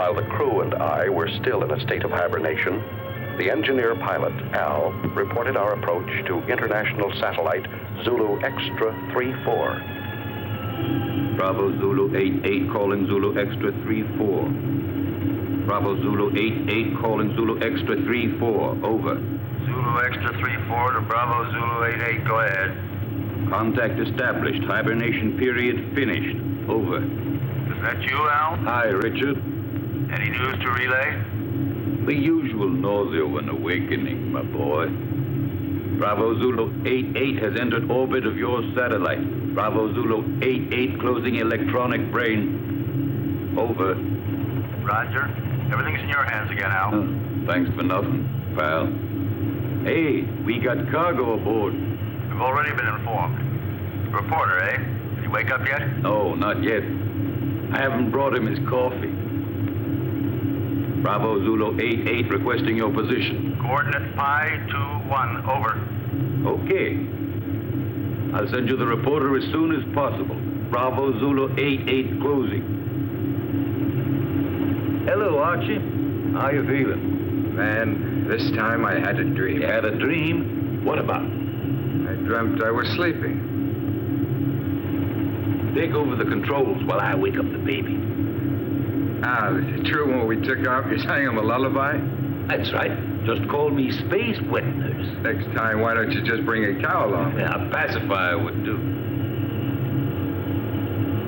While the crew and I were still in a state of hibernation, the engineer pilot, Al, reported our approach to international satellite Zulu Extra 34. Bravo Zulu 88 calling Zulu Extra 34. Bravo Zulu 88 calling Zulu Extra 34. Over. Zulu Extra 34 to Bravo Zulu 88. Go ahead. Contact established. Hibernation period finished. Over. Is that you, Al? Hi, Richard. Any news to relay? The usual nausea when awakening, my boy. Bravo Zulu 88 has entered orbit of your satellite. Bravo Zulu 88 closing electronic brain. Over. Roger. Everything's in your hands again, Al. Thanks for nothing, pal. Hey, we got cargo aboard. We've already been informed. Reporter, eh? Did he wake up yet? No, not yet. I haven't brought him his coffee. Bravo Zulu 88 requesting your position. Coordinate Pi 21. Over. Okay. I'll send you the reporter as soon as possible. Bravo Zulu 88 closing. Hello, Archie. How you feeling? Man, this time I had a dream. You had a dream? What about? I dreamt I was sleeping. Take over the controls while I wake up the baby. Al, is it true when we took off you sang him a lullaby? That's right. Just call me Space Wet Nurse. Next time, why don't you just bring a cow along? Yeah, a pacifier would do.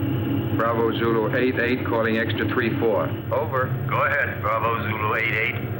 Bravo Zulu 88 calling Extra 34. Over. Go ahead, Bravo Zulu 88.